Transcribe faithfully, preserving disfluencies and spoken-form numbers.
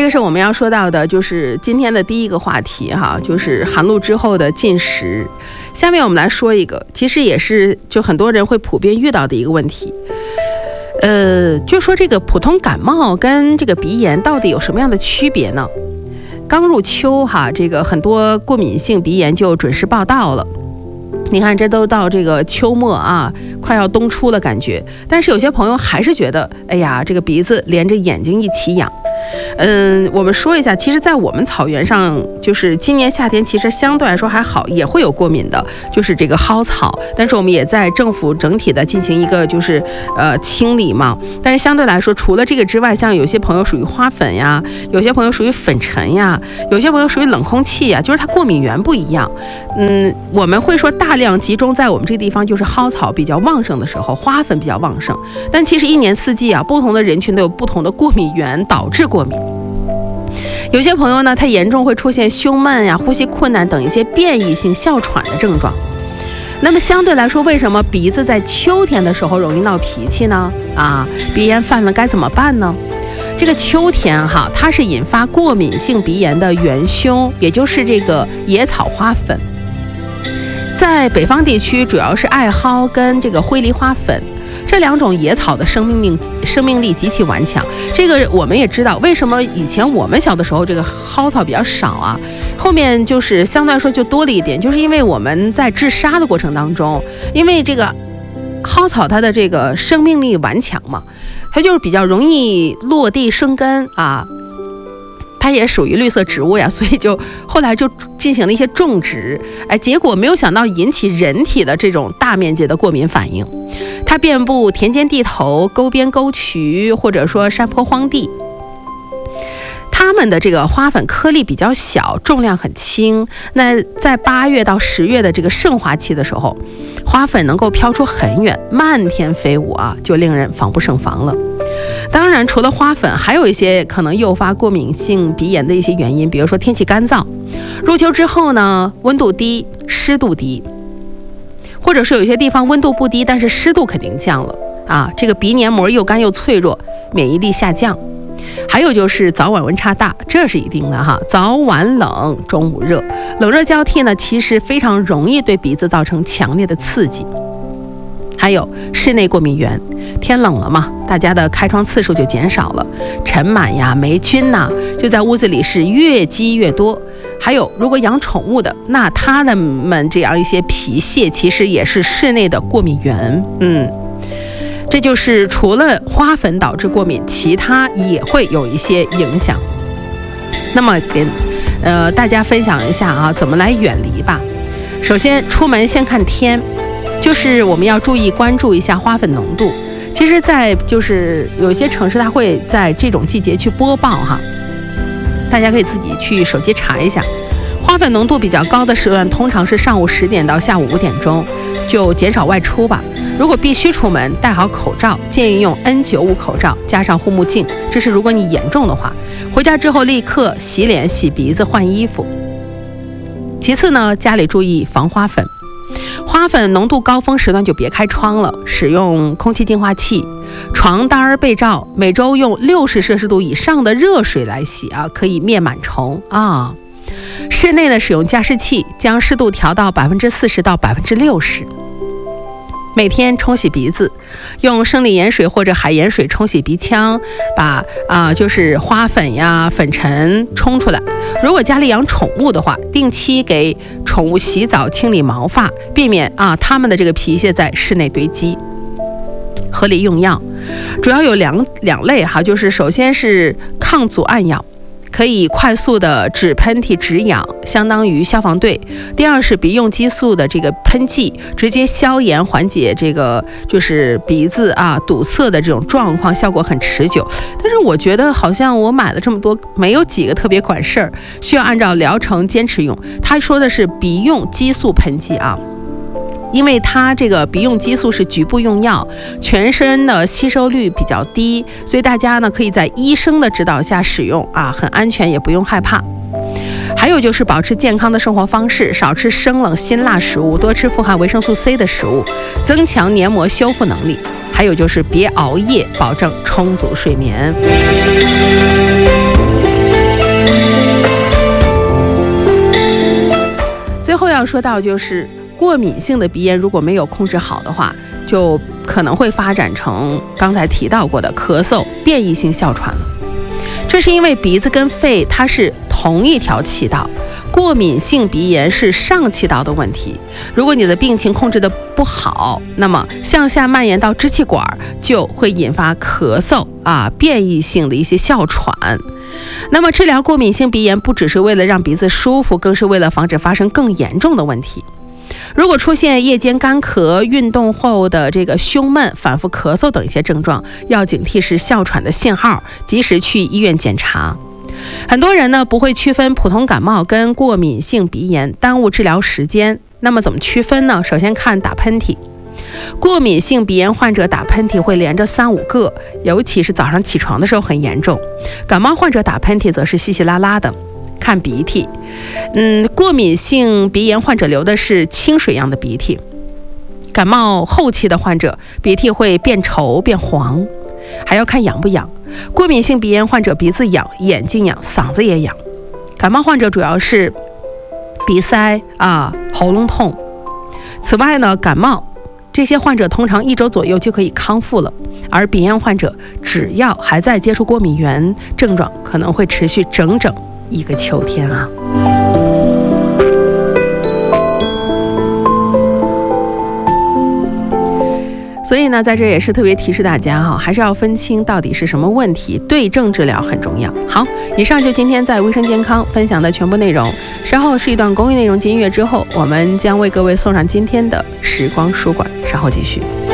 个是我们要说到的，就是今天的第一个话题哈，就是寒露之后的进食。下面我们来说一个，其实也是就很多人会普遍遇到的一个问题。呃，就说这个普通感冒跟这个鼻炎到底有什么样的区别呢？刚入秋哈，这个很多过敏性鼻炎就准时报到了。你看，这都到这个秋末啊，快要冬初了感觉，但是有些朋友还是觉得，哎呀，这个鼻子连着眼睛一起痒。嗯，我们说一下，其实在我们草原上，就是今年夏天其实相对来说还好，也会有过敏的，就是这个蒿草，但是我们也在政府整体的进行一个就是呃清理嘛。但是相对来说，除了这个之外，像有些朋友属于花粉呀，有些朋友属于粉尘呀，有些朋友属于冷空气呀，就是它过敏源不一样。嗯，我们会说大量集中在我们这个地方，就是蒿草比较旺盛的时候，花粉比较旺盛。但其实一年四季啊，不同的人群都有不同的过敏源导致过敏。有些朋友呢，他严重会出现胸闷呀、呼吸困难等一些变异性哮喘的症状。那么相对来说，为什么鼻子在秋天的时候容易闹脾气呢？啊，鼻炎犯了该怎么办呢？这个秋天哈，它是引发过敏性鼻炎的元凶，也就是这个野草花粉。在北方地区，主要是艾蒿跟这个灰梨花粉。这两种野草的生命力生命力极其顽强，这个我们也知道，为什么以前我们小的时候这个蒿草比较少啊，后面就是相对来说就多了一点，就是因为我们在治沙的过程当中，因为这个蒿草它的这个生命力顽强嘛，它就是比较容易落地生根啊。它也属于绿色植物呀，所以就后来就进行了一些种植，哎，结果没有想到引起人体的这种大面积的过敏反应。它遍布田间地头、沟边沟渠，或者说山坡荒地。它们的这个花粉颗粒比较小，重量很轻。那在八月到十月的这个盛花期的时候，花粉能够飘出很远，漫天飞舞啊，就令人防不胜防了。当然，除了花粉，还有一些可能诱发过敏性鼻炎的一些原因，比如说天气干燥，入秋之后呢，温度低，湿度低，或者是有一些地方温度不低，但是湿度肯定降了啊，这个鼻黏膜又干又脆弱，免疫力下降。还有就是早晚温差大，这是一定的哈，早晚冷，中午热，冷热交替呢，其实非常容易对鼻子造成强烈的刺激。还有室内过敏源，天冷了嘛，大家的开窗次数就减少了，尘螨呀、霉菌呐，就在屋子里是越积越多。还有，如果养宠物的，那它们这样一些皮屑，其实也是室内的过敏源。嗯，这就是除了花粉导致过敏，其他也会有一些影响。那么给呃大家分享一下啊，怎么来远离吧。首先，出门先看天。就是我们要注意关注一下花粉浓度。其实在就是有一些城市它会在这种季节去播报哈，大家可以自己去手机查一下。花粉浓度比较高的时段通常是上午十点到下午五点钟，就减少外出吧。如果必须出门，戴好口罩，建议用 N 九十五 口罩加上护目镜，这是如果你严重的话。回家之后立刻洗脸、洗鼻子、换衣服。其次呢，家里注意防花粉。花粉浓度高峰时段就别开窗了，使用空气净化器。床单被罩每周用六十摄氏度以上的热水来洗啊，可以灭螨虫啊。室内呢，使用加湿器，将湿度调到百分之四十到百分之六十。每天冲洗鼻子，用生理盐水或者海盐水冲洗鼻腔，把啊、呃、就是花粉呀、粉尘冲出来。如果家里养宠物的话，定期给宠物洗澡，清理毛发，避免啊它们的这个皮屑在室内堆积。合理用药，主要有两两类哈，就是首先是抗组胺药。可以快速的止喷嚏止痒，相当于消防队。第二是鼻用激素的这个喷剂，直接消炎缓解这个就是鼻子啊堵塞的这种状况，效果很持久。但是我觉得好像我买了这么多，没有几个特别管事儿，需要按照疗程坚持用。他说的是鼻用激素喷剂啊。因为它这个鼻用激素是局部用药，全身的吸收率比较低，所以大家呢可以在医生的指导下使用啊，很安全，也不用害怕。还有就是保持健康的生活方式，少吃生冷辛辣食物，多吃富含维生素 C 的食物，增强黏膜修复能力。还有就是别熬夜，保证充足睡眠。 后要说到就是过敏性的鼻炎，如果没有控制好的话，就可能会发展成刚才提到过的咳嗽、变异性哮喘了。这是因为鼻子跟肺它是同一条气道，过敏性鼻炎是上气道的问题。如果你的病情控制的不好，那么向下蔓延到支气管，就会引发咳嗽啊、变异性的一些哮喘。那么治疗过敏性鼻炎不只是为了让鼻子舒服，更是为了防止发生更严重的问题。如果出现夜间干咳、运动后的这个胸闷、反复咳嗽等一些症状，要警惕是哮喘的信号，及时去医院检查。很多人呢不会区分普通感冒跟过敏性鼻炎，耽误治疗时间。那么怎么区分呢？首先看打喷嚏。过敏性鼻炎患者打喷嚏会连着三五个，尤其是早上起床的时候很严重。感冒患者打喷嚏则是稀稀拉拉的。看鼻涕，嗯，过敏性鼻炎患者流的是清水样的鼻涕。感冒后期的患者鼻涕会变稠变黄。还要看痒不痒。过敏性鼻炎患者鼻子痒、眼睛痒、嗓子也痒。感冒患者主要是鼻塞啊、喉咙痛。此外呢，感冒这些患者通常一周左右就可以康复了，而鼻炎患者只要还在接触过敏源，症状可能会持续整整一个秋天啊。所以呢，在这也是特别提示大家哈，还是要分清到底是什么问题，对症治疗很重要。好，以上就今天在卫生健康分享的全部内容。稍后是一段公益内容，进音乐之后，我们将为各位送上今天的时光书馆，稍后继续。